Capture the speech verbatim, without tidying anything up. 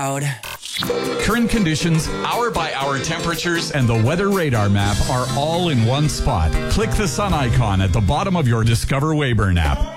road. Current conditions, hour-by-hour temperatures, and the weather radar map are all in one spot. Click the sun icon at the bottom of your Discover Weyburn app.